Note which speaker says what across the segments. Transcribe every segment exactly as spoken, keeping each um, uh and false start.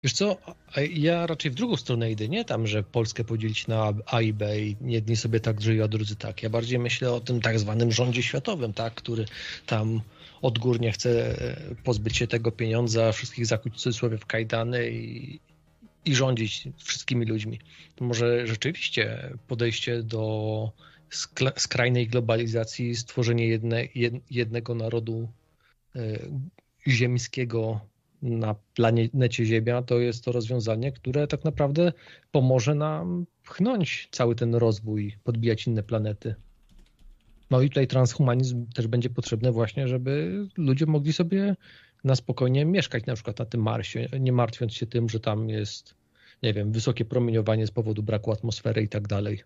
Speaker 1: Wiesz co, a ja raczej w drugą stronę idę, nie tam, że Polskę podzielić na A i B i jedni sobie tak żyją, a drudzy tak. Ja bardziej myślę o tym tak zwanym rządzie światowym, tak, który tam odgórnie chce pozbyć się tego pieniądza, wszystkich zakuć w cudzysłowie w kajdany i, i rządzić wszystkimi ludźmi. To może rzeczywiście podejście do skla- skrajnej globalizacji, stworzenie jedne, jed, jednego narodu y, ziemskiego na planecie Ziemia, to jest to rozwiązanie, które tak naprawdę pomoże nam pchnąć cały ten rozwój, podbijać inne planety. No i tutaj transhumanizm też będzie potrzebny właśnie, żeby ludzie mogli sobie na spokojnie mieszkać na przykład na tym Marsie, nie martwiąc się tym, że tam jest, nie wiem, wysokie promieniowanie z powodu braku atmosfery i tak dalej.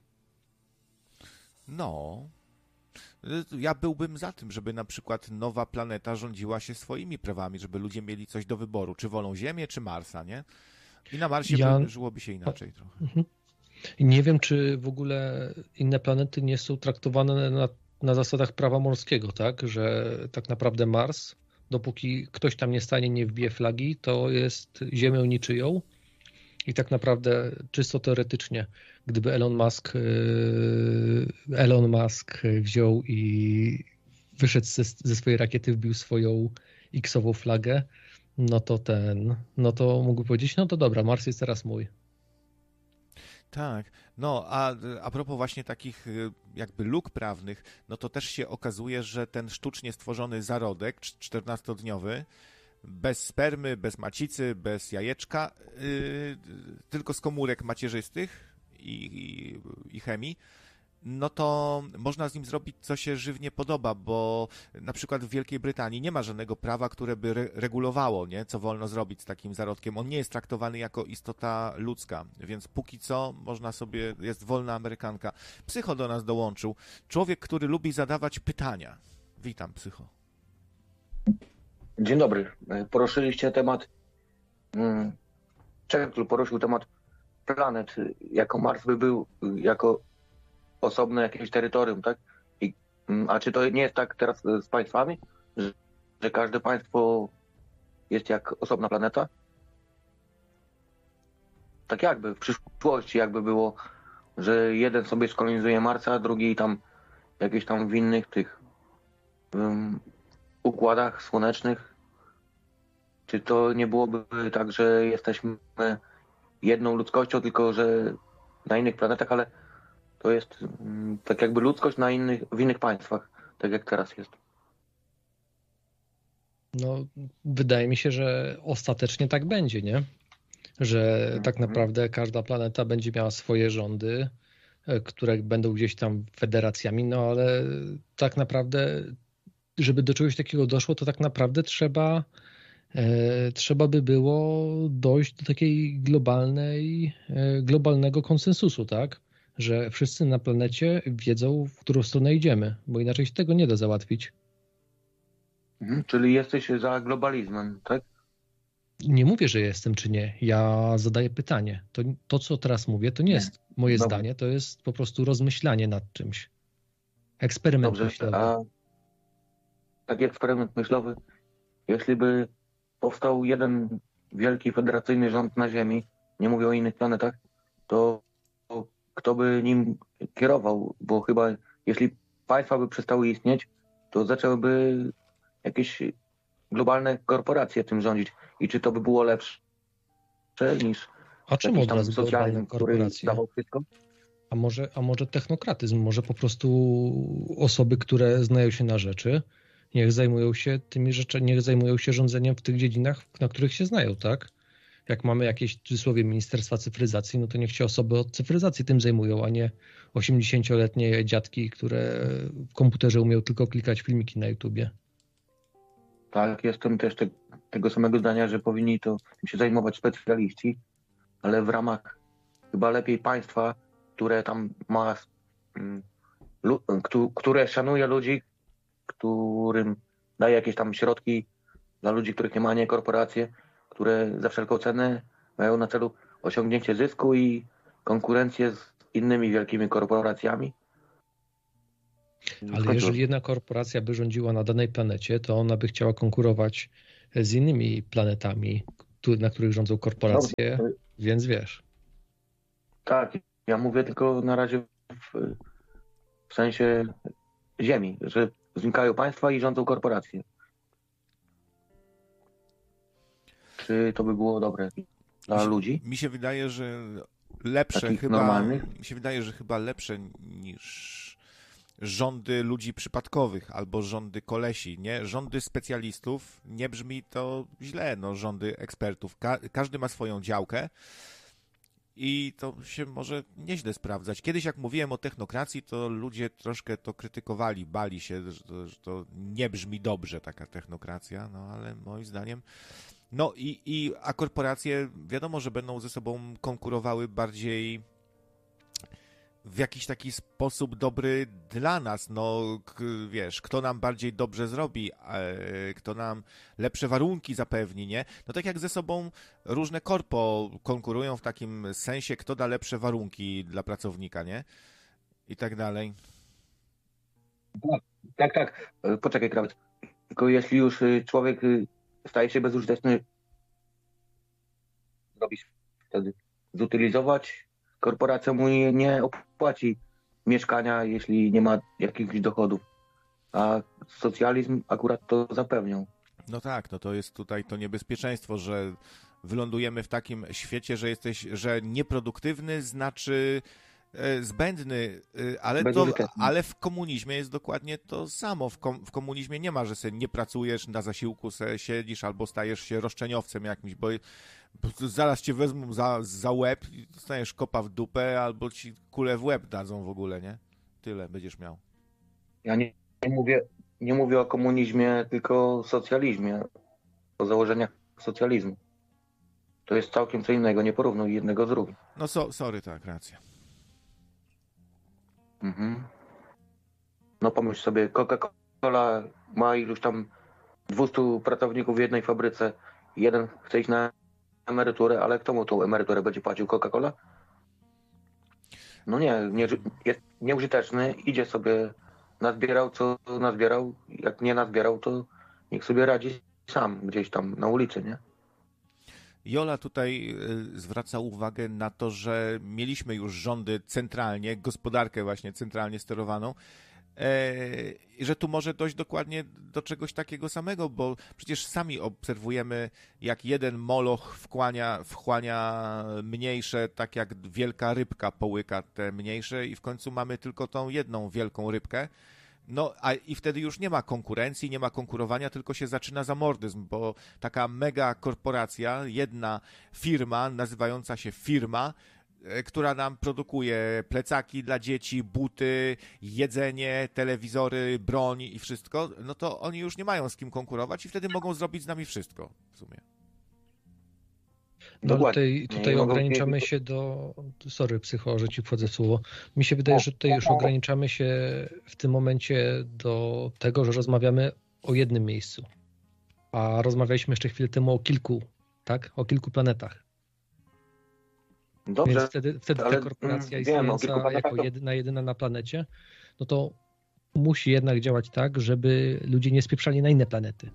Speaker 2: No, ja byłbym za tym, żeby na przykład nowa planeta rządziła się swoimi prawami, żeby ludzie mieli coś do wyboru, czy wolą Ziemię, czy Marsa, nie? I na Marsie
Speaker 1: Ja...
Speaker 2: by, żyłoby się inaczej trochę.
Speaker 1: Nie wiem, czy w ogóle inne planety nie są traktowane na, na zasadach prawa morskiego, tak? Że tak naprawdę Mars, dopóki ktoś tam nie stanie, nie wbije flagi, to jest ziemią niczyją. I tak naprawdę czysto teoretycznie, gdyby Elon Musk, Elon Musk wziął i wyszedł ze, ze swojej rakiety, wbił swoją X-ową flagę, no to ten, no to mógłby powiedzieć, no to dobra, Mars jest teraz mój.
Speaker 2: Tak, no a, a propos właśnie takich jakby luk prawnych, no to też się okazuje, że ten sztucznie stworzony zarodek czternastodniowy, bez spermy, bez macicy, bez jajeczka, yy, tylko z komórek macierzystych i, i, i chemii, no to można z nim zrobić, co się żywnie podoba, bo na przykład w Wielkiej Brytanii nie ma żadnego prawa, które by re- regulowało, nie, co wolno zrobić z takim zarodkiem. On nie jest traktowany jako istota ludzka, więc póki co można sobie, jest wolna Amerykanka. Psycho do nas dołączył. Człowiek, który lubi zadawać pytania. Witam, Psycho.
Speaker 3: Dzień dobry. Poruszyliście temat, Czerkl poruszył temat planet, jako Mars by był jako osobne jakieś terytorium, tak? I, a czy to nie jest tak teraz z państwami, że, że każde państwo jest jak osobna planeta? Tak jakby w przyszłości jakby było, że jeden sobie skolonizuje Marsa, drugi tam jakieś tam w innych tych um, układach słonecznych. Czy to nie byłoby tak, że jesteśmy jedną ludzkością, tylko że na innych planetach, ale to jest um, tak jakby ludzkość na innych, w innych państwach, tak jak teraz jest.
Speaker 1: No, wydaje mi się, że ostatecznie tak będzie, nie? Że
Speaker 3: Mhm.
Speaker 1: tak naprawdę każda planeta będzie miała swoje rządy, które będą gdzieś tam federacjami, no ale tak naprawdę, żeby do czegoś takiego doszło, to tak naprawdę trzeba, e, trzeba by było dojść do takiej globalnej, e, globalnego konsensusu, tak? Że wszyscy na planecie wiedzą, w którą stronę idziemy, bo inaczej się tego nie da załatwić.
Speaker 3: Mhm. Czyli jesteś za globalizmem, tak?
Speaker 1: Nie mówię, że jestem czy nie. Ja zadaję pytanie. To, to co teraz mówię, to nie jest moje
Speaker 3: Dobrze.
Speaker 1: zdanie, to jest po prostu rozmyślanie nad czymś. Eksperyment
Speaker 3: Dobrze,
Speaker 1: myślowy.
Speaker 3: a taki eksperyment myślowy, jeśli by powstał jeden wielki federacyjny rząd na Ziemi, nie mówię o innych planetach, to kto by nim kierował? Bo chyba jeśli państwa by przestały istnieć, to zaczęłyby jakieś globalne korporacje tym rządzić. I czy to by było lepsze niż
Speaker 1: A czemu
Speaker 3: jakiś
Speaker 1: od razu
Speaker 3: tam socjalizm,
Speaker 1: globalne
Speaker 3: który
Speaker 1: korporacje?
Speaker 3: dawał wszystko?
Speaker 1: A może, a może technokratyzm? Może po prostu osoby, które znają się na rzeczy, niech zajmują się tymi rzeczami, niech zajmują się rządzeniem w tych dziedzinach, na których się znają, tak? Jak mamy jakieś w cudzysłowie Ministerstwa Cyfryzacji, no to niech się osoby od cyfryzacji tym zajmują, a nie osiemdziesięcioletnie dziadki, które w komputerze umieją tylko klikać filmiki na YouTubie.
Speaker 3: Tak, jestem też te, tego samego zdania, że powinni to tym się zajmować specjaliści, ale w ramach chyba lepiej państwa, które tam ma, mm, lu, któ, które szanuje ludzi, którym daje jakieś tam środki dla ludzi, których nie ma, nie korporacje, które za wszelką cenę mają na celu osiągnięcie zysku i konkurencję z innymi wielkimi korporacjami.
Speaker 1: Ale jeżeli jedna korporacja by rządziła na danej planecie, to ona by chciała konkurować z innymi planetami, na których rządzą korporacje,
Speaker 3: Dobrze.
Speaker 1: więc wiesz.
Speaker 3: Tak, ja mówię tylko na razie w, w sensie ziemi, że znikają państwa i rządzą korporacje. Czy to by było dobre dla
Speaker 2: mi się,
Speaker 3: ludzi?
Speaker 2: Mi się wydaje, że lepsze
Speaker 3: Takich
Speaker 2: chyba...
Speaker 3: normalnych?
Speaker 2: Mi się wydaje, że chyba lepsze niż rządy ludzi przypadkowych albo rządy kolesi, nie? Rządy specjalistów, nie brzmi to źle, no, rządy ekspertów. Ka- każdy ma swoją działkę i to się może nieźle sprawdzać. Kiedyś jak mówiłem o technokracji, to ludzie troszkę to krytykowali, bali się, że to, że to nie brzmi dobrze, taka technokracja, no ale moim zdaniem... No i, i a korporacje wiadomo, że będą ze sobą konkurowały bardziej w jakiś taki sposób dobry dla nas, no k- wiesz, kto nam bardziej dobrze zrobi, e, kto nam lepsze warunki zapewni, nie? No tak jak ze sobą różne korpo konkurują w takim sensie, kto da lepsze warunki dla pracownika, nie? I tak dalej.
Speaker 3: Tak, tak. E, Poczekaj, krawiec. Tylko jeśli już y, człowiek y, staje się bezużyteczny, robisz wtedy zutylizować, korporacja mu nie, nie opłaci mieszkania, jeśli nie ma jakichś dochodów. A socjalizm akurat to zapewniał.
Speaker 2: No tak, no to jest tutaj to niebezpieczeństwo, że wylądujemy w takim świecie, że jesteś, że nieproduktywny znaczy e, zbędny, e, ale, to,
Speaker 3: Bezużyteczny.
Speaker 2: ale w komunizmie jest dokładnie to samo. W, kom, w komunizmie nie ma, że sobie nie pracujesz, na zasiłku se siedzisz albo stajesz się roszczeniowcem jakimś, bo zaraz cię wezmą za, za łeb i dostaniesz kopa w dupę albo ci kulę w łeb dadzą w ogóle, nie? Tyle będziesz miał.
Speaker 3: Ja nie, nie mówię, nie mówię o komunizmie, tylko o socjalizmie, o założeniach socjalizmu. To jest całkiem co innego, nie porównuj jednego z drugim.
Speaker 2: No so, sorry, tak, racja.
Speaker 3: Mhm. No pomyśl sobie, Coca-Cola ma iluś tam dwustu pracowników w jednej fabryce. Jeden chce iść na emeryturę, ale kto mu tą emeryturę będzie płacił? Coca-Cola? No nie, nie, jest nieużyteczny, idzie sobie, nazbierał co nazbierał, jak nie nazbierał, to niech sobie radzi sam gdzieś tam na ulicy, nie?
Speaker 2: Jola tutaj zwraca uwagę na to, że mieliśmy już rządy centralnie, gospodarkę właśnie centralnie sterowaną, i że tu może dojść dokładnie do czegoś takiego samego, bo przecież sami obserwujemy, jak jeden moloch wchłania, wchłania mniejsze, tak jak wielka rybka połyka te mniejsze i w końcu mamy tylko tą jedną wielką rybkę. No, a i wtedy już nie ma konkurencji, nie ma konkurowania, tylko się zaczyna zamordyzm, bo taka mega korporacja, jedna firma, nazywająca się firma, która nam produkuje plecaki dla dzieci, buty, jedzenie, telewizory, broń i wszystko, no to oni już nie mają z kim konkurować i wtedy mogą zrobić z nami wszystko w sumie.
Speaker 1: No tutaj, tutaj ograniczamy się do... Sorry, psycho, że ci wchodzę w słowo. Mi się wydaje, że tutaj już ograniczamy się w tym momencie do tego, że rozmawiamy o jednym miejscu. A rozmawialiśmy jeszcze chwilę temu o kilku, tak? O kilku planetach.
Speaker 3: Dobrze,
Speaker 1: Więc wtedy, wtedy ta korporacja istniejąca jako jedyna, jedyna na planecie, no to musi jednak działać tak, żeby ludzie nie spieprzali na inne planety.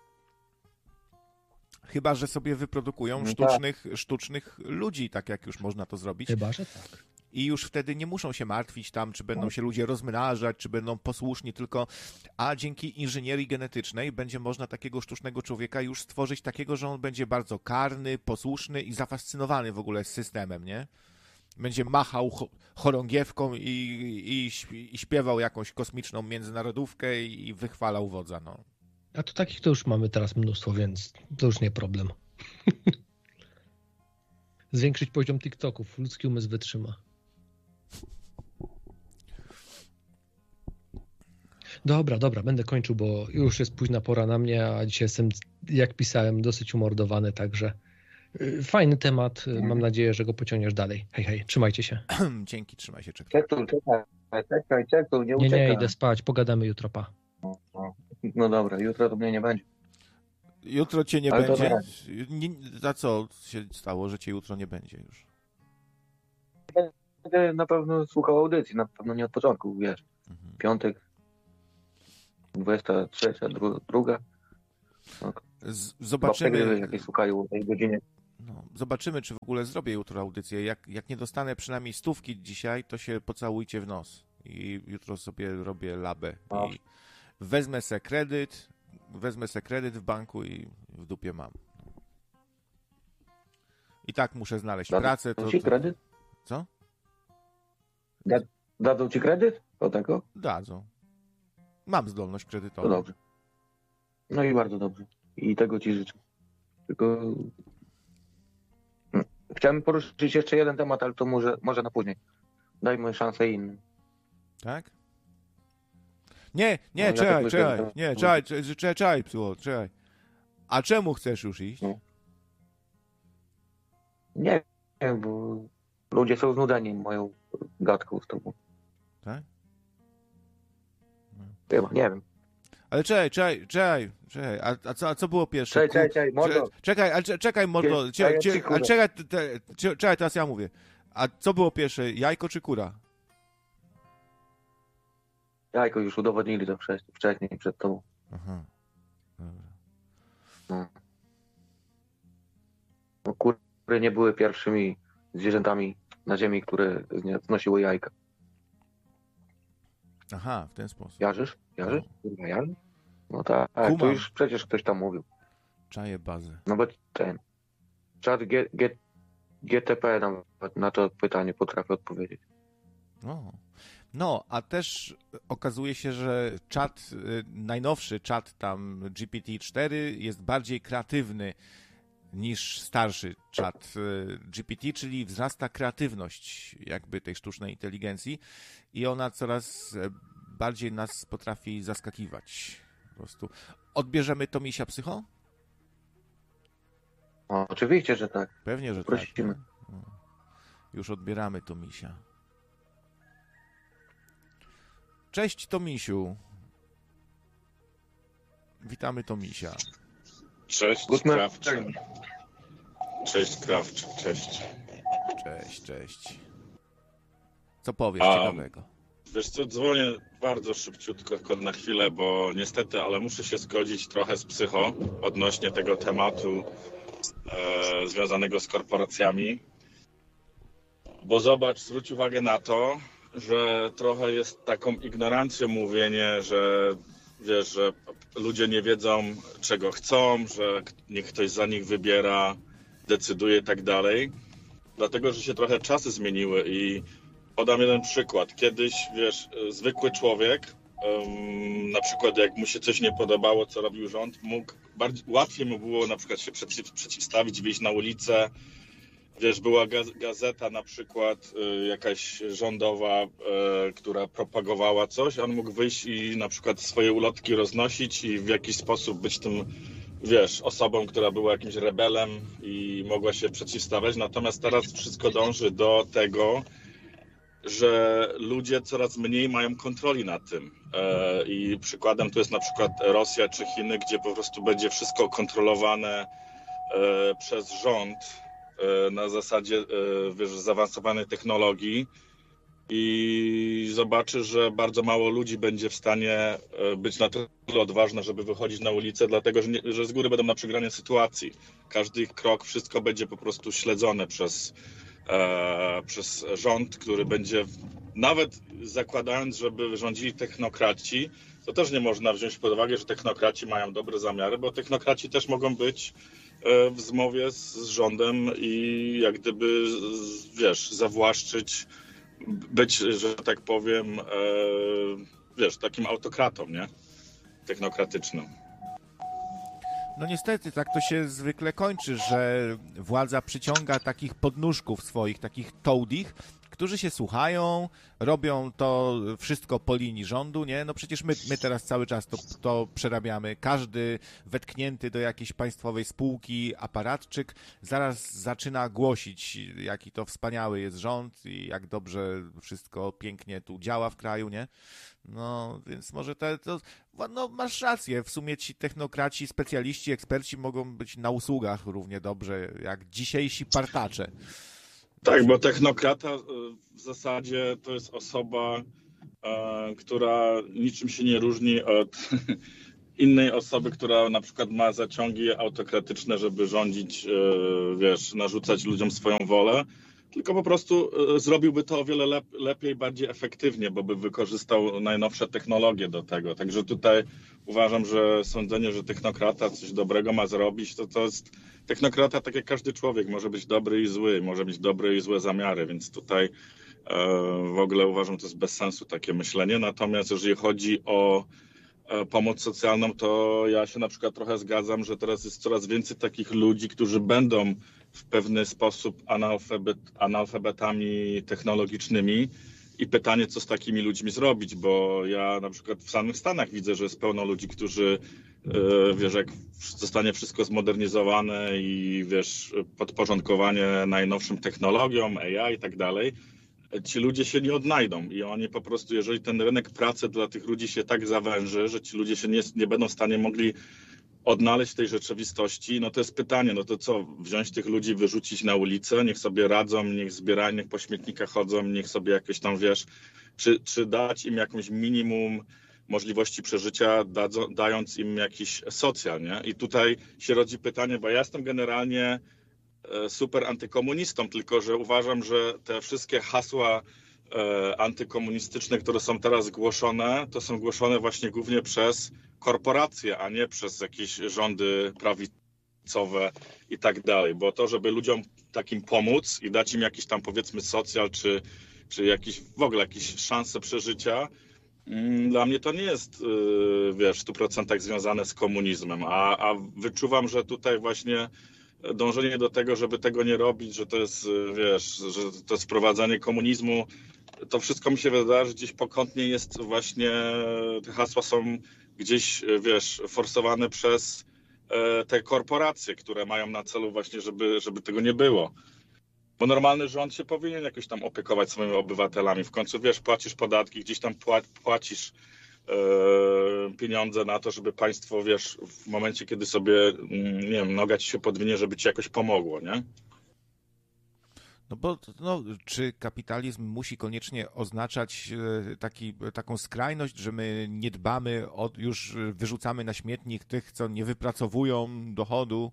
Speaker 2: Chyba że sobie wyprodukują sztucznych, sztucznych ludzi, tak jak już można to zrobić.
Speaker 1: Chyba że tak.
Speaker 2: I już wtedy nie muszą się martwić tam, czy będą się ludzie rozmnażać, czy będą posłuszni, tylko a dzięki inżynierii genetycznej będzie można takiego sztucznego człowieka już stworzyć takiego, że on będzie bardzo karny, posłuszny i zafascynowany w ogóle systemem, nie? Będzie machał chorągiewką i, i, i śpiewał jakąś kosmiczną międzynarodówkę i wychwalał wodza, no.
Speaker 1: A to takich to już mamy teraz mnóstwo, więc to już nie problem. Zwiększyć poziom TikToków, ludzki umysł wytrzyma. Dobra, dobra, będę kończył, bo już jest późna pora na mnie, a dzisiaj jestem, jak pisałem, dosyć umordowany, także fajny temat. Mam nadzieję, że go pociągniesz dalej. Hej, hej, trzymajcie się.
Speaker 2: Dzięki, trzymaj się, czekaj.
Speaker 3: Czekaj, czekaj, czekaj, czekaj, nie uciekaj.
Speaker 1: Nie, nie, idę spać, pogadamy jutro, pa.
Speaker 3: No dobra, jutro to mnie nie będzie.
Speaker 2: Jutro cię nie
Speaker 3: Ale
Speaker 2: będzie? Nie, a co się stało, że cię jutro nie będzie już?
Speaker 3: Będę na pewno słuchał audycji, na pewno nie od początku, wiesz. Mhm. Piątek, dwudziesta trzecia, druga. No,
Speaker 2: Z, zobaczymy.
Speaker 3: Jakieś słuchają o tej godzinie.
Speaker 2: No, zobaczymy, czy w ogóle zrobię jutro audycję. Jak, jak nie dostanę przynajmniej stówki dzisiaj, to się pocałujcie w nos. I jutro sobie robię labę.
Speaker 3: A.
Speaker 2: I wezmę se kredyt, wezmę se kredyt w banku i w dupie mam. I tak muszę znaleźć
Speaker 3: Dadzą
Speaker 2: pracę. To,
Speaker 3: ci
Speaker 2: to...
Speaker 3: kredyt?
Speaker 2: Co?
Speaker 3: Da, dadzą ci kredyt? O tego?
Speaker 2: Dadzą. Mam zdolność
Speaker 3: To
Speaker 2: kredytową.
Speaker 3: dobrze. No i bardzo dobrze. I tego ci życzę. Tylko hmm. chciałem poruszyć jeszcze jeden temat, ale to może, może na później. Dajmy szansę innym.
Speaker 2: Tak? Nie, nie,
Speaker 3: No, ja
Speaker 2: czekaj,
Speaker 3: tak myślę,
Speaker 2: czekaj,
Speaker 3: że-
Speaker 2: nie, czekaj, czekaj, czekaj, czekaj, psyło, czekaj. A czemu chcesz już iść?
Speaker 3: No. Nie wiem, bo ludzie są znudzeni moją gadką z tobą.
Speaker 2: Tak?
Speaker 3: Chyba, nie wiem.
Speaker 2: Ale czekaj, czekaj, czekaj, czekaj, a, a, co, a co było pierwsze?
Speaker 3: Czekaj,
Speaker 2: Ku-
Speaker 3: czekaj, czekaj, mordo.
Speaker 2: Cze- Czekaj, ale cze- czekaj, mordo,
Speaker 3: Cie-
Speaker 2: cie,
Speaker 3: daję
Speaker 2: cie,
Speaker 3: ci kurę.
Speaker 2: ale czekaj, te, te, cie- czekaj, teraz ja mówię. A co było pierwsze, jajko czy kura?
Speaker 3: Jajko już udowodnili to wcześniej, wcześniej przed tobą.
Speaker 2: Aha, dobra.
Speaker 3: No. No, kury nie były pierwszymi zwierzętami na ziemi, które znie- znosiły jajka.
Speaker 2: Aha, w ten sposób.
Speaker 3: Jarzysz? Jarzysz? Kurwa, jarzysz? No tak, to
Speaker 2: Kumam.
Speaker 3: już przecież ktoś tam mówił.
Speaker 2: Czaję bazę.
Speaker 3: Nawet ten czat G, G, G T P nawet na to pytanie potrafi odpowiedzieć.
Speaker 2: No. No, a też okazuje się, że czat, y, najnowszy czat tam G P T cztery jest bardziej kreatywny niż starszy czat y, G P T, czyli wzrasta kreatywność jakby tej sztucznej inteligencji i ona coraz e, bardziej nas potrafi zaskakiwać. Po prostu. Odbierzemy to misia psycho?
Speaker 3: O, oczywiście, że tak.
Speaker 2: Pewnie, że
Speaker 3: Prosimy.
Speaker 2: tak. No. Już odbieramy to misia. Cześć Tomisiu. Witamy Tomisia.
Speaker 4: Cześć,
Speaker 3: Gutman.
Speaker 4: Krawcze. Cześć, Krawcze, cześć.
Speaker 2: Cześć, cześć. Co powiesz
Speaker 4: A,
Speaker 2: ciekawego?
Speaker 4: Wiesz co, dzwonię bardzo szybciutko, tylko na chwilę, bo niestety, ale muszę się zgodzić trochę z psycho odnośnie tego tematu e, związanego z korporacjami. Bo zobacz, zwróć uwagę na to, że trochę jest taką ignorancją mówienie, że wiesz, że ludzie nie wiedzą, czego chcą, że niech ktoś za nich wybiera, decyduje i tak dalej. Dlatego, że się trochę czasy zmieniły i podam jeden przykład. Kiedyś, wiesz, zwykły człowiek, um, na przykład jak mu się coś nie podobało, co robił rząd, mógł, bardziej, łatwiej mu było na przykład się przeciw, przeciwstawić, wyjść na ulicę. Wiesz, była gaz, gazeta na przykład y, jakaś rządowa, y, która propagowała coś, on mógł wyjść i na przykład swoje ulotki roznosić i w jakiś sposób być tym, wiesz, osobą, która była jakimś rebelem i mogła się przeciwstawiać. Natomiast teraz wszystko dąży do tego, że ludzie coraz mniej mają kontroli nad tym. E, I przykładem tu jest na przykład Rosja czy Chiny, gdzie po prostu będzie wszystko kontrolowane e, przez rząd e, na zasadzie e, wiesz, zaawansowanej technologii i zobaczy, że bardzo mało ludzi będzie w stanie e, być na tyle odważne, żeby wychodzić na ulicę, dlatego że, nie, że z góry będą na przegranej sytuacji. Każdy ich krok, wszystko będzie po prostu śledzone przez E, przez rząd, który będzie, nawet zakładając, żeby rządzili technokraci, to też nie można wziąć pod uwagę, że technokraci mają dobre zamiary, bo technokraci też mogą być e, w zmowie z, z rządem i jak gdyby, z, wiesz, zawłaszczyć, być, że tak powiem, e, wiesz, takim autokratą, nie? Technokratycznym.
Speaker 2: No niestety, tak to się zwykle kończy, że władza przyciąga takich podnóżków swoich, takich toadich, którzy się słuchają, robią to wszystko po linii rządu, nie? No przecież my, my teraz cały czas to, to przerabiamy. Każdy wetknięty do jakiejś państwowej spółki aparatczyk zaraz zaczyna głosić, jaki to wspaniały jest rząd i jak dobrze wszystko pięknie tu działa w kraju, nie? No, więc może to, to no, masz rację, w sumie ci technokraci, specjaliści, eksperci mogą być na usługach równie dobrze jak dzisiejsi partacze.
Speaker 4: Tak, bo technokrata w zasadzie to jest osoba, która niczym się nie różni od innej osoby, która na przykład ma zaciągi autokratyczne, żeby rządzić, wiesz, narzucać ludziom swoją wolę, tylko po prostu zrobiłby to o wiele lep, lepiej, bardziej efektywnie, bo by wykorzystał najnowsze technologie do tego. Także tutaj uważam, że sądzenie, że technokrata coś dobrego ma zrobić, to to jest technokrata, tak jak każdy człowiek, może być dobry i zły, może mieć dobre i złe zamiary, więc tutaj e, w ogóle uważam, że to jest bez sensu takie myślenie. Natomiast jeżeli chodzi o e, pomoc socjalną, to ja się na przykład trochę zgadzam, że teraz jest coraz więcej takich ludzi, którzy będą w pewny sposób analfabet, analfabetami technologicznymi i pytanie, co z takimi ludźmi zrobić, bo ja na przykład w samych Stanach widzę, że jest pełno ludzi, którzy, wiesz, jak zostanie wszystko zmodernizowane i, wiesz, podporządkowanie najnowszym technologiom, A I i tak dalej, ci ludzie się nie odnajdą i oni po prostu, jeżeli ten rynek pracy dla tych ludzi się tak zawęży, że ci ludzie się nie, nie będą w stanie mogli odnaleźć w tej rzeczywistości, no to jest pytanie, no to co, wziąć tych ludzi, wyrzucić na ulicę, niech sobie radzą, niech zbierają, niech po śmietnikach chodzą, niech sobie jakieś tam, wiesz, czy, czy dać im jakąś minimum możliwości przeżycia, dadzą, dając im jakiś socjal, nie? I tutaj się rodzi pytanie, bo ja jestem generalnie super antykomunistą, tylko że uważam, że te wszystkie hasła antykomunistyczne, które są teraz głoszone, to są głoszone właśnie głównie przez korporacje, a nie przez jakieś rządy prawicowe i tak dalej. Bo to, żeby ludziom takim pomóc i dać im jakiś tam, powiedzmy, socjal, czy, czy jakiś, w ogóle jakieś szanse przeżycia, dla mnie to nie jest, wiesz, w stu procentach związane z komunizmem. A, a wyczuwam, że tutaj właśnie dążenie do tego, żeby tego nie robić, że to jest, wiesz, że to jest wprowadzanie komunizmu, to wszystko mi się wydaje, że gdzieś pokątnie jest właśnie, te hasła są gdzieś, wiesz, forsowane przez te korporacje, które mają na celu właśnie, żeby, żeby tego nie było. Bo normalny rząd się powinien jakoś tam opiekować swoimi obywatelami. W końcu, wiesz, płacisz podatki, gdzieś tam płacisz pieniądze na to, żeby państwo, wiesz, w momencie, kiedy sobie, nie wiem, noga ci się podwinie, żeby ci jakoś pomogło, nie?
Speaker 2: No bo no, czy kapitalizm musi koniecznie oznaczać taki, taką skrajność, że my nie dbamy, o, już wyrzucamy na śmietnik tych, co nie wypracowują dochodu?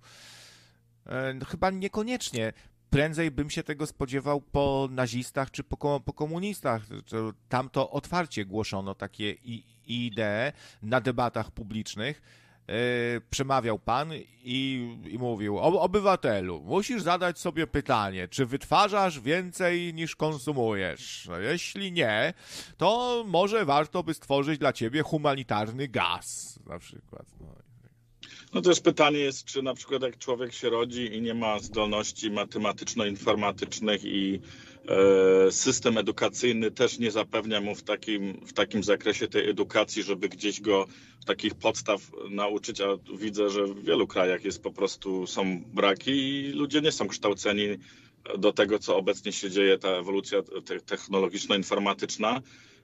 Speaker 2: No, chyba niekoniecznie. Prędzej bym się tego spodziewał po nazistach czy po, po komunistach. Tam to otwarcie głoszono takie idee na debatach publicznych. Przemawiał pan i, i mówił: obywatelu, musisz zadać sobie pytanie, czy wytwarzasz więcej niż konsumujesz? No, jeśli nie, to może warto by stworzyć dla ciebie humanitarny gaz na przykład. No.
Speaker 4: No też pytanie jest, czy na przykład jak człowiek się rodzi i nie ma zdolności matematyczno-informatycznych i e, system edukacyjny też nie zapewnia mu w takim, w takim zakresie tej edukacji, żeby gdzieś go takich podstaw nauczyć, a widzę, że w wielu krajach jest po prostu, są braki i ludzie nie są kształceni do tego, co obecnie się dzieje, ta ewolucja te, technologiczno-informatyczna.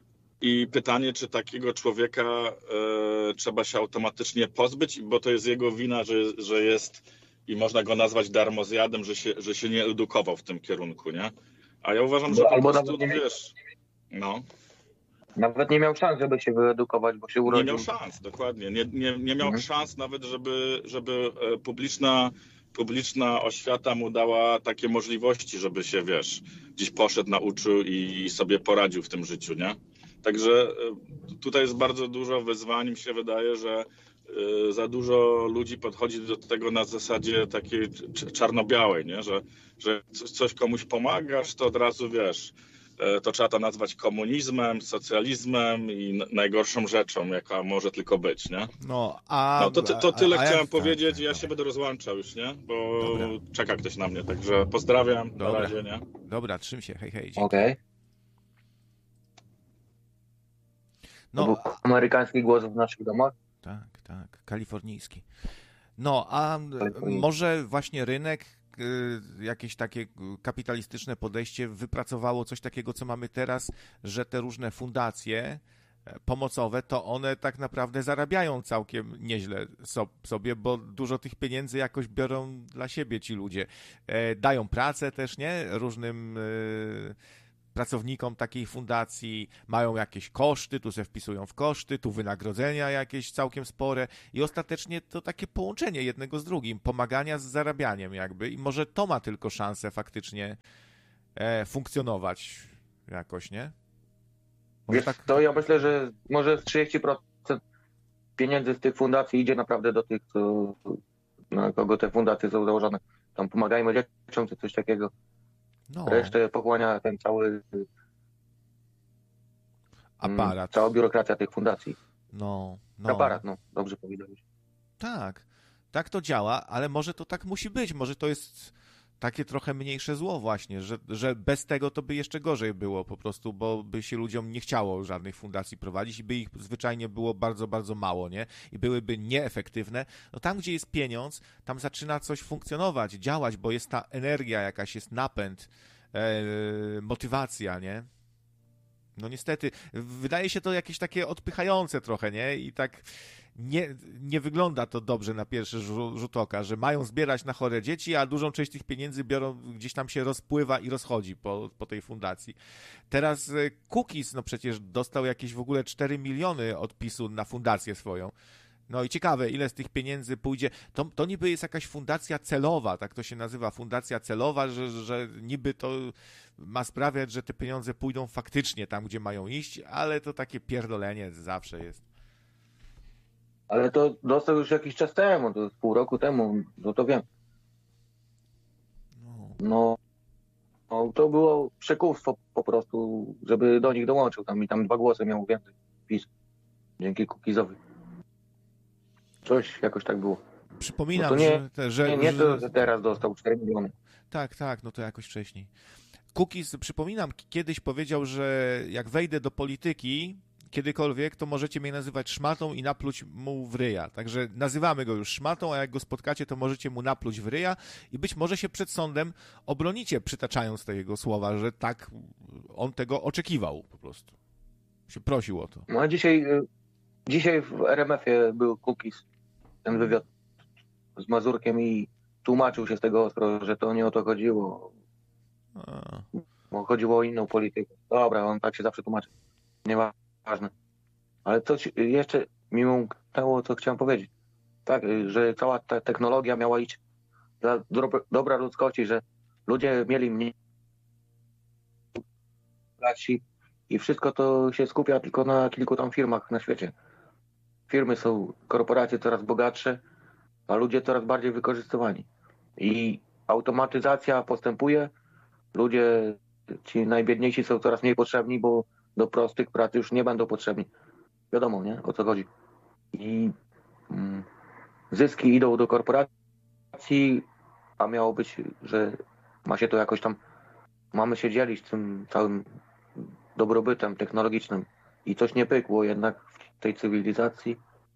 Speaker 4: I pytanie, czy takiego człowieka e, trzeba się automatycznie pozbyć, bo to jest jego wina, że, że jest i można go nazwać darmozjadem, że się, że się nie edukował w tym kierunku, nie? A ja uważam, że po
Speaker 3: Albo
Speaker 4: prostu,
Speaker 3: nawet nie,
Speaker 4: wiesz, no.
Speaker 3: Nawet nie miał szans, żeby się wyedukować, bo się urodził.
Speaker 4: Nie miał szans, dokładnie. Nie, nie, nie miał
Speaker 3: Mhm.
Speaker 4: szans nawet, żeby, żeby publiczna, publiczna oświata mu dała takie możliwości, żeby się, wiesz, gdzieś poszedł, nauczył i sobie poradził w tym życiu, nie? Także tutaj jest bardzo dużo wyzwań. Mi się wydaje, że za dużo ludzi podchodzi do tego na zasadzie takiej czarno-białej, nie? Że, że coś komuś pomagasz, to od razu wiesz, to trzeba to nazwać komunizmem, socjalizmem i najgorszą rzeczą, jaka może tylko być, nie?
Speaker 2: No, a...
Speaker 4: No to, to tyle
Speaker 2: a, a,
Speaker 4: chciałem
Speaker 2: a,
Speaker 4: powiedzieć.
Speaker 2: tak,
Speaker 4: Ja
Speaker 2: tak,
Speaker 4: się będę rozłączał już, nie? Bo
Speaker 2: Dobra.
Speaker 4: czeka ktoś na mnie, także pozdrawiam.
Speaker 2: Dobra.
Speaker 4: Na razie, nie?
Speaker 2: Dobra, trzym się, hej, hej. Dzięki.
Speaker 3: Okej. Okay.
Speaker 2: No,
Speaker 3: To był amerykański głos w naszych domach?
Speaker 2: Tak, tak, kalifornijski. No, a
Speaker 3: Kalifornijski.
Speaker 2: może właśnie rynek, jakieś takie kapitalistyczne podejście wypracowało coś takiego, co mamy teraz, że te różne fundacje pomocowe, to one tak naprawdę zarabiają całkiem nieźle sobie, bo dużo tych pieniędzy jakoś biorą dla siebie ci ludzie. Dają pracę też, nie? Różnym pracownikom takiej fundacji, mają jakieś koszty, tu se wpisują w koszty, tu wynagrodzenia jakieś całkiem spore i ostatecznie to takie połączenie jednego z drugim, pomagania z zarabianiem jakby i może to ma tylko szansę faktycznie e, funkcjonować jakoś, nie? Może
Speaker 3: Wiesz
Speaker 2: tak,
Speaker 3: to
Speaker 2: tak...
Speaker 3: ja myślę, że może z trzydzieści procent pieniędzy z tych fundacji idzie naprawdę do tych, co, na kogo te fundacje są założone. Tam pomagajmy dzieciom czy coś takiego.
Speaker 2: No,
Speaker 3: Resztę pochłania ten cały
Speaker 2: aparat.
Speaker 3: Cała biurokracja tych fundacji.
Speaker 2: No, no.
Speaker 3: Aparat, no, dobrze powiedziałeś.
Speaker 2: Tak, tak to działa, ale może to tak musi być, może to jest takie trochę mniejsze zło właśnie, że, że bez tego to by jeszcze gorzej było po prostu, bo by się ludziom nie chciało żadnych fundacji prowadzić i by ich zwyczajnie było bardzo, bardzo mało, nie? I byłyby nieefektywne. No tam, gdzie jest pieniądz, tam zaczyna coś funkcjonować, działać, bo jest ta energia jakaś, jest napęd, e, motywacja, nie? No niestety, wydaje się to jakieś takie odpychające trochę, nie? I tak nie, nie wygląda to dobrze na pierwszy rzut oka, że mają zbierać na chore dzieci, a dużą część tych pieniędzy biorą, gdzieś tam się rozpływa i rozchodzi po, po tej fundacji. Teraz Cookies, no przecież dostał jakieś w ogóle cztery miliony odpisu na fundację swoją. No i ciekawe, ile z tych pieniędzy pójdzie. To, to niby jest jakaś fundacja celowa, tak to się nazywa, fundacja celowa, że, że niby to ma sprawiać, że te pieniądze pójdą faktycznie tam, gdzie mają iść, ale to takie pierdolenie zawsze jest.
Speaker 3: Ale to dostał już jakiś czas temu, to pół roku temu, no to wiem.
Speaker 2: No.
Speaker 3: No, no to było przekupstwo po prostu, żeby do nich dołączył tam i tam dwa głosy miał więcej PiS. Dzięki Cookiesowi. Coś jakoś tak było.
Speaker 2: Przypominam,
Speaker 3: no to nie,
Speaker 2: że, że...
Speaker 3: Nie, nie to,
Speaker 2: że...
Speaker 3: że teraz dostał cztery miliony.
Speaker 2: Tak, tak, no to jakoś wcześniej. Cookies, przypominam, kiedyś powiedział, że jak wejdę do polityki kiedykolwiek, to możecie mnie nazywać szmatą i napluć mu w ryja. Także nazywamy go już szmatą, a jak go spotkacie, to możecie mu napluć w ryja i być może się przed sądem obronicie, przytaczając te jego słowa, że tak on tego oczekiwał po prostu. Się prosił o to.
Speaker 3: No a dzisiaj, dzisiaj w R M F-ie był Cookies, ten wywiad z Mazurkiem i tłumaczył się z tego ostro, że to nie o to chodziło.
Speaker 2: A.
Speaker 3: Bo chodziło o inną politykę. Dobra, on tak się zawsze tłumaczy. Nieważne. Ale coś jeszcze mi umknęło, co chciałem powiedzieć. Tak, że cała ta technologia miała iść dla dobra ludzkości, że ludzie mieli mniej i wszystko to się skupia tylko na kilku tam firmach na świecie. Firmy są, korporacje coraz bogatsze, a ludzie coraz bardziej wykorzystywani. I automatyzacja postępuje, ludzie, ci najbiedniejsi są coraz mniej potrzebni, bo do prostych prac już nie będą potrzebni. Wiadomo, nie? O co chodzi. I mm, zyski idą do korporacji, a miało być, że ma się to jakoś tam, mamy się dzielić tym całym dobrobytem technologicznym. I coś nie pykło jednak w tej cywilizacji.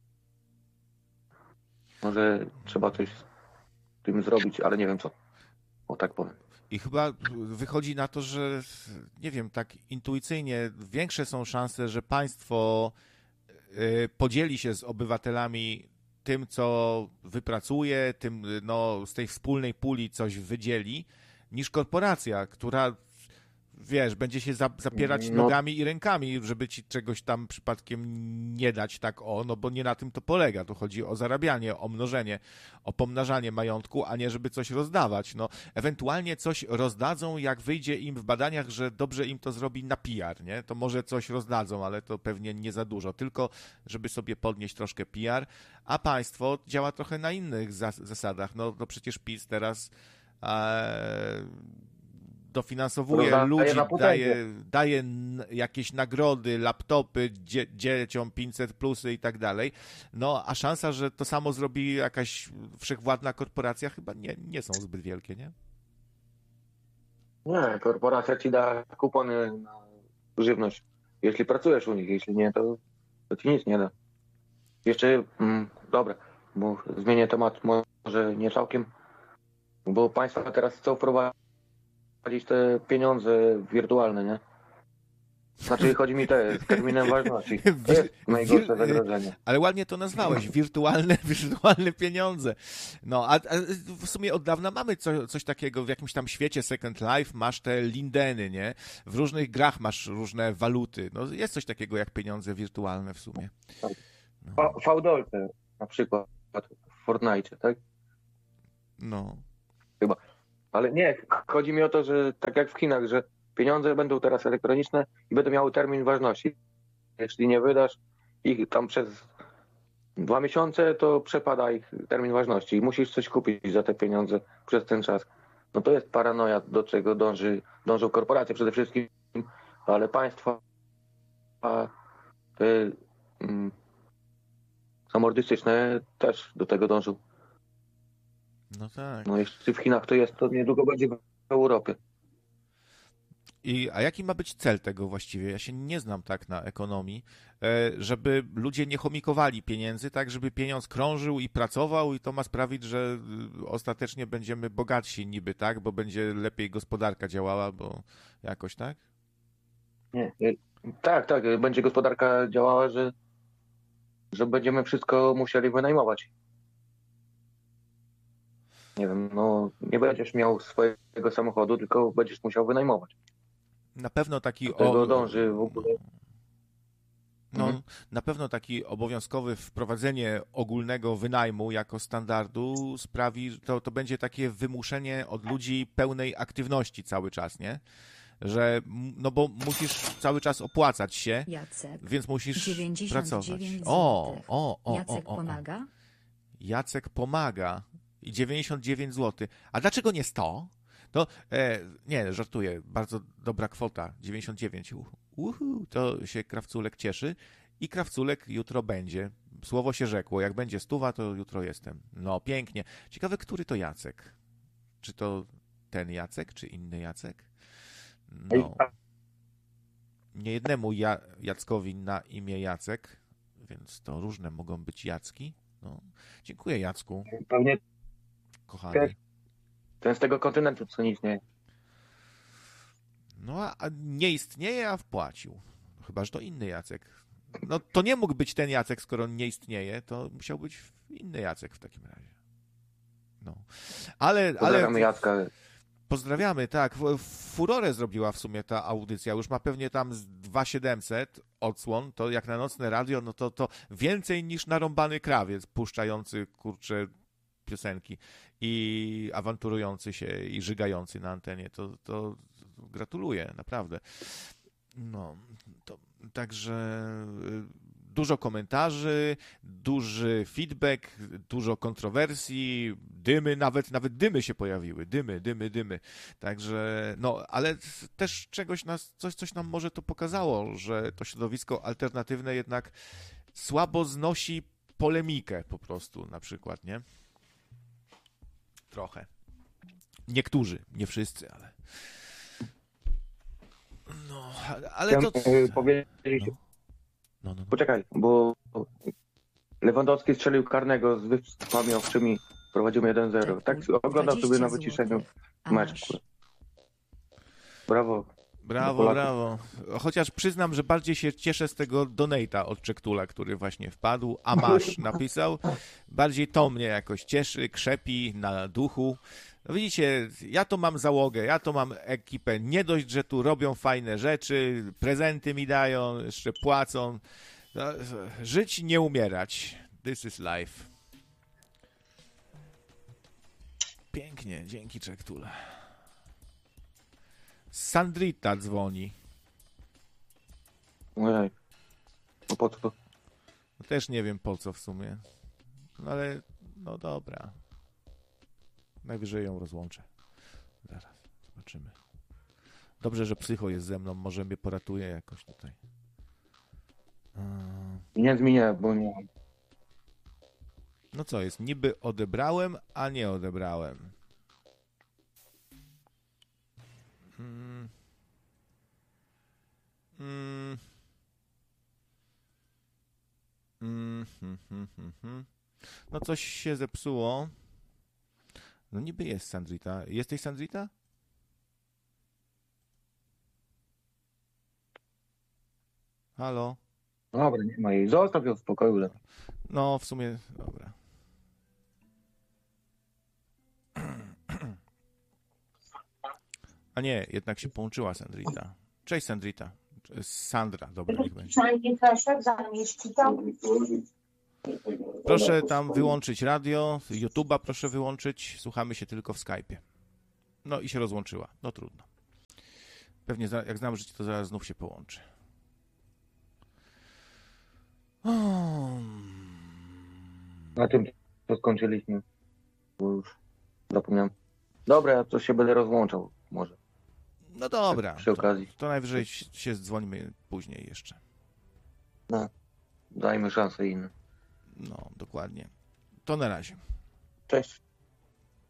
Speaker 3: Może trzeba coś z tym zrobić, ale nie wiem co. O tak powiem.
Speaker 2: I chyba wychodzi na to, że nie wiem, tak intuicyjnie większe są szanse, że państwo podzieli się z obywatelami tym, co wypracuje, tym, no, z tej wspólnej puli coś wydzieli, niż korporacja, która, wiesz, będzie się zapierać
Speaker 3: no.
Speaker 2: nogami i rękami, żeby ci czegoś tam przypadkiem nie dać tak o, no bo nie na tym to polega. Tu chodzi o zarabianie, o mnożenie, o pomnażanie majątku, a nie żeby coś rozdawać. No, ewentualnie coś rozdadzą, jak wyjdzie im w badaniach, że dobrze im to zrobi na P R, nie? To może coś rozdadzą, ale to pewnie nie za dużo, tylko żeby sobie podnieść troszkę P R, a państwo działa trochę na innych zas- zasadach. No, no przecież PiS teraz e, dofinansowuje
Speaker 3: Daje
Speaker 2: ludzi,
Speaker 3: na
Speaker 2: daje, daje jakieś nagrody, laptopy dzie, dzieciom, pięćset plusy i tak dalej. No, a szansa, że to samo zrobi jakaś wszechwładna korporacja chyba nie, nie są zbyt wielkie, nie?
Speaker 3: Nie, korporacja ci da kupony na żywność. Jeśli pracujesz u nich, jeśli nie, to, to ci nic nie da. Jeszcze, mm, dobra, bo zmienię temat może nie całkiem, bo państwa teraz chcą wprowadzić te pieniądze wirtualne, nie? Znaczy chodzi mi te z terminem ważności. To jest najgorsze zagrożenie.
Speaker 2: Ale ładnie to nazwałeś, wirtualne, wirtualne pieniądze. No, a, a w sumie od dawna mamy co, coś takiego w jakimś tam świecie Second Life, masz te lindeny, nie? W różnych grach masz różne waluty. No, jest coś takiego jak pieniądze wirtualne w sumie.
Speaker 3: No. Fałdolce na przykład w Fortnite, tak?
Speaker 2: No.
Speaker 3: Chyba. Ale nie, chodzi mi o to, że tak jak w Chinach, że pieniądze będą teraz elektroniczne i będą miały termin ważności. Jeśli nie wydasz ich tam przez dwa miesiące, to przepada ich termin ważności i musisz coś kupić za te pieniądze przez ten czas. No to jest paranoja, do czego dąży, dążą korporacje przede wszystkim, ale państwa a, te, mm, samordystyczne też do tego dążą.
Speaker 2: No tak.
Speaker 3: No jeśli w Chinach to jest, to niedługo będzie w Europie.
Speaker 2: I, a jaki ma być cel tego właściwie? Ja się nie znam tak na ekonomii, żeby ludzie nie chomikowali pieniędzy, tak, żeby pieniądz krążył i pracował i to ma sprawić, że ostatecznie będziemy bogatsi niby, tak, bo będzie lepiej gospodarka działała, bo jakoś, tak?
Speaker 3: Nie, nie. Tak, tak, będzie gospodarka działała, że, że będziemy wszystko musieli wynajmować. Nie wiem, no nie będziesz miał swojego samochodu, tylko będziesz musiał wynajmować.
Speaker 2: Na pewno taki...
Speaker 3: Do tego
Speaker 2: o...
Speaker 3: dąży w ogóle.
Speaker 2: No,
Speaker 3: mhm.
Speaker 2: Na pewno taki obowiązkowy wprowadzenie ogólnego wynajmu jako standardu sprawi, że to, to będzie takie wymuszenie od ludzi pełnej aktywności cały czas, nie? Że, no bo musisz cały czas opłacać się,
Speaker 5: Jacek,
Speaker 2: więc musisz
Speaker 5: dziewięćdziesiąt
Speaker 2: pracować.
Speaker 5: dziewięć
Speaker 2: O,
Speaker 5: złotych.
Speaker 2: o, o,
Speaker 5: Jacek
Speaker 2: o, o.
Speaker 5: pomaga?
Speaker 2: Jacek pomaga. I dziewięćdziesiąt dziewięć złotych. A dlaczego nie sto? To, e, nie, żartuję, bardzo dobra kwota, dziewięćdziesiąt dziewięć. Uhu, to się Krawculek cieszy i Krawculek jutro będzie. Słowo się rzekło, jak będzie stuwa, to jutro jestem. No, pięknie. Ciekawe, który to Jacek? Czy to ten Jacek, czy inny Jacek? No. Nie jednemu ja, Jackowi na imię Jacek, więc to różne mogą być Jacki. No. Dziękuję, Jacku.
Speaker 3: Pewnie
Speaker 2: kochany.
Speaker 3: ten z tego kontynentu, co nie istnieje.
Speaker 2: No, a, a nie istnieje, a wpłacił. Chyba, że to inny Jacek. No, to nie mógł być ten Jacek, skoro on nie istnieje, to musiał być inny Jacek w takim razie. No. Ale,
Speaker 3: Pozdrawiamy
Speaker 2: ale...
Speaker 3: Jacka.
Speaker 2: Pozdrawiamy, tak. Furorę zrobiła w sumie ta audycja. Już ma pewnie tam z dwa tysiące siedemset odsłon. To jak na nocne radio, no to, to więcej niż narąbany krawiec puszczający, kurczę, piosenki i awanturujący się i żygający na antenie. To, to gratuluję, naprawdę. No, to także dużo komentarzy, duży feedback, dużo kontrowersji, dymy, nawet nawet dymy się pojawiły, dymy, dymy, dymy. Także, no, ale też czegoś nas, coś, coś nam może to pokazało, że to środowisko alternatywne jednak słabo znosi polemikę po prostu, na przykład, nie? Trochę. Niektórzy, nie wszyscy, ale... No, ale to...
Speaker 3: Chciałem powiedzieć...
Speaker 2: No, no, no.
Speaker 3: Poczekaj, bo Lewandowski strzelił karnego z wyspami owczymi, prowadził jeden zero. Tak oglądał sobie na wyciszeniu mecz. Brawo.
Speaker 2: Brawo, brawo. Chociaż przyznam, że bardziej się cieszę z tego donate'a od Czektula, który właśnie wpadł, a masz napisał. Bardziej to mnie jakoś cieszy, krzepi na duchu. No widzicie, ja to mam załogę, ja to mam ekipę. Nie dość, że tu robią fajne rzeczy, prezenty mi dają, jeszcze płacą. No, żyć, nie umierać. This is life. Pięknie, dzięki Czektula. Sandrita dzwoni.
Speaker 3: Ojej. No po co?
Speaker 2: No też nie wiem po co w sumie. No ale, no dobra. Najwyżej ją rozłączę. Zaraz, zobaczymy. Dobrze, że psycho jest ze mną, może mnie poratuje jakoś tutaj.
Speaker 3: Nie zmienię, bo nie.
Speaker 2: No co jest? Niby odebrałem, a nie odebrałem. Hmm. Hmm. Hmm, hmm, hmm, hmm, hmm. No coś się zepsuło. No niby jest Sandrita. Jesteś Sandrita? Halo?
Speaker 3: Dobra, nie ma jej. Zostaw ją w spokoju. lepiej.
Speaker 2: No, w sumie, dobra. A nie, jednak się połączyła Sandrita. Cześć Sandrita. Sandra, dobra, niech będzie. Proszę tam wyłączyć radio, YouTube'a proszę wyłączyć, słuchamy się tylko w Skype'ie. No i się rozłączyła, no trudno. Pewnie za- jak znam życie, to zaraz znów się połączy. Hmm.
Speaker 3: Na tym to skończyliśmy. Bo już zapomniałem. Dobra, ja to się będę rozłączał może.
Speaker 2: No dobra,
Speaker 3: Przy
Speaker 2: to,
Speaker 3: okazji.
Speaker 2: to najwyżej się dzwonimy później jeszcze.
Speaker 3: No, dajmy szansę innym.
Speaker 2: No, dokładnie. To na razie.
Speaker 3: Cześć.